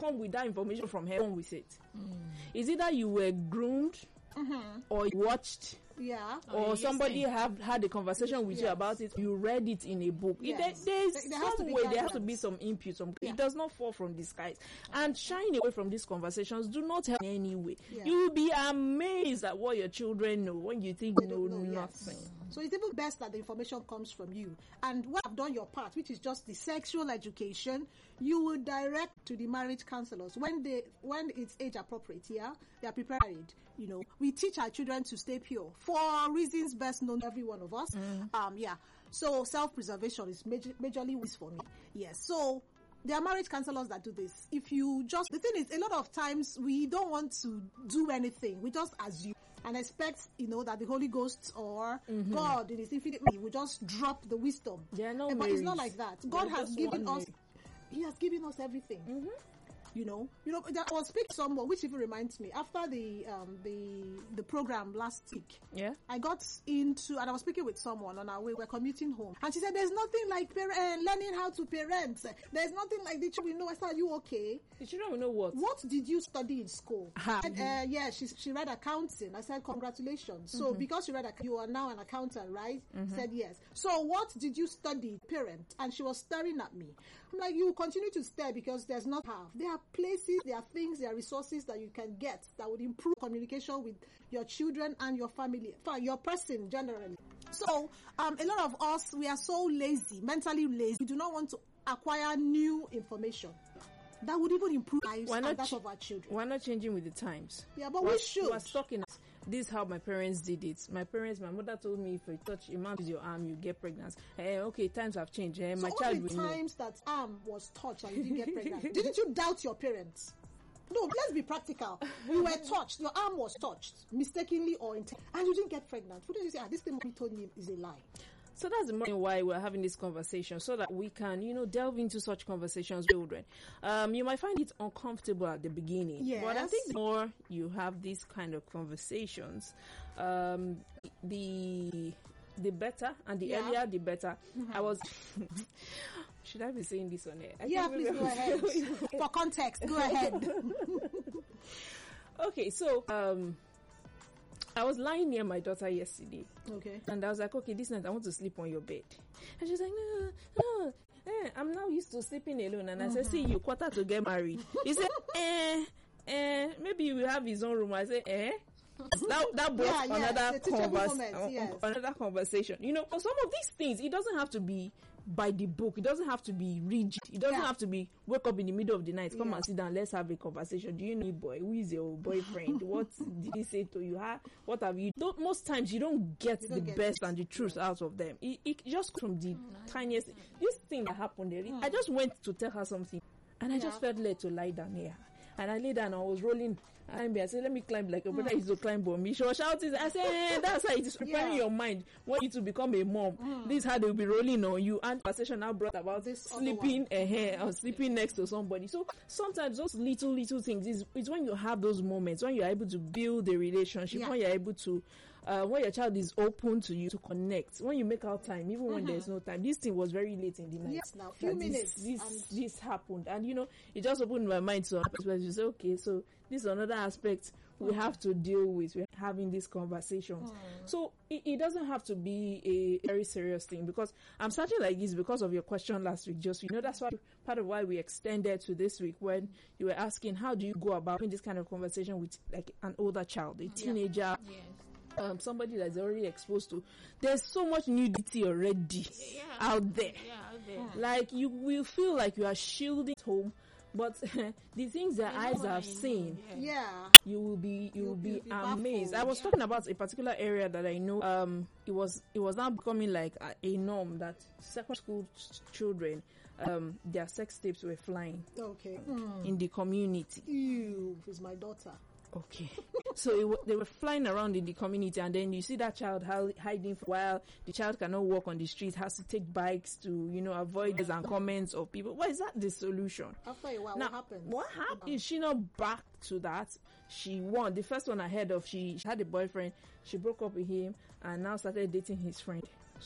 come with that information from heaven with it. Is it that you were groomed or you watched? Yeah. Or somebody had a conversation with you about it. You read it in a book. Yes. There's There has to some be way there has guidance. to be some input. It does not fall from the skies. And shying away from these conversations do not help in any way. Yeah. You will be amazed at what your children know when you think you know nothing. Yes. So it's even best that the information comes from you. And when I've done your part, which is just the sexual education, you will direct to the marriage counselors when it's age appropriate. Yeah, they are prepared. You know, we teach our children to stay pure for reasons best known to every one of us. So self-preservation is majorly ways for me. Yes. So there are marriage counselors that do this. The thing is, a lot of times we don't want to do anything. We just assume and expect, that the Holy Ghost or God in His infinite will just drop the wisdom. But it's not like that. God has given us. He has given us everything. I was speaking to someone, which even reminds me, after the program last week, I got into, and I was speaking with someone on our way, we're commuting home, and she said, there's nothing like learning how to parent. There's nothing like the children know. I said, are you okay? The children will know what? What did you study in school? She read accounting. I said, congratulations. So because you you are now an accountant, right? Said yes. So what did you study, parent? And she was staring at me. I'm like, you continue to stare because there's not half. There are places, there are things, there are resources that you can get that would improve communication with your children and your family, for your person generally. So, a lot of us, we are so lazy, mentally lazy. We do not want to acquire new information that would even improve lives and that of our children. We're not changing with the times. Yeah, but we should. We're stuck in. This is how my parents did it. My mother told me, if you touch a man with your arm, you get pregnant. Okay, times have changed. My child will know. Times that arm was touched and you didn't get pregnant. Didn't you doubt your parents? No, let's be practical. You were touched. Your arm was touched, mistakenly or intentionally, and you didn't get pregnant. What did you say? This thing mommy told me is a lie. So that's the reason why we're having this conversation, so that we can, delve into such conversations with children. You might find it uncomfortable at the beginning, but I think the more you have these kind of conversations, the better, and the earlier the better. I was. Should I be saying this on air? Please go ahead. For context, go ahead. Okay, so I was lying near my daughter yesterday. Okay. And I was like, okay, this night I want to sleep on your bed. And she's like, no. I'm now used to sleeping alone. And I said, see, you quarter to get married. He said, maybe he will have his own room. I said, That brought another conversation. For some of these things, it doesn't have to be by the book. It doesn't have to be rigid. It doesn't have to be wake up in the middle of the night, come and sit down, let's have a conversation. Do you know boy? Who is your boyfriend? What did he say to you? What have you? Most times you don't get the best and the truth out of them. It just from the tiniest. This thing that happened there, I just went to tell her something, and I just felt led to lie down here. And I lay down and I was rolling. And I said, let me climb like a brother used to climb on me. She was shouting. I said, that's how it is preparing your mind when you to become a mom. This is how they will be rolling on you. And conversation now brought about this sleeping or sleeping next to somebody. So sometimes those little things is when you have those moments, when you're able to build a relationship, when you're able to when your child is open to you to connect, when you make out time, even when there's no time. This thing was very late in the night. Yes, now few minutes. This happened, and it just opened my mind to you say, okay, so this is another aspect we have to deal with. We're having these conversations, so it doesn't have to be a very serious thing. Because I'm starting like this because of your question last week. Just that's why part of why we extended to this week when you were asking how do you go about having this kind of conversation with like an older child, a teenager. Somebody that's already exposed to. There's so much nudity already out there. Like you will feel like you are shielding home, but the things that eyes have seen, you will be amazed. Baffled. I was talking about a particular area that I know. It was now becoming like a norm that secondary school children, their sex tapes were flying. Okay. In the community. Ew, is my daughter. Okay. So they were flying around in the community, and then you see that child hiding for a while. The child cannot walk on the street, has to take bikes to, avoid and comments of people. Why is that the solution? After a while, now, what happens? What happened? Is she not back to that? She won. The first one I heard of, she had a boyfriend. She broke up with him and now started dating his friend.